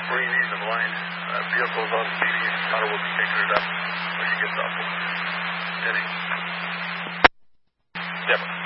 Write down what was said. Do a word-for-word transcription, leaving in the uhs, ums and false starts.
Marine News of line. Uh, vehicles on duty. Hunter will be picking it up when she gets off. Steady. Deborah.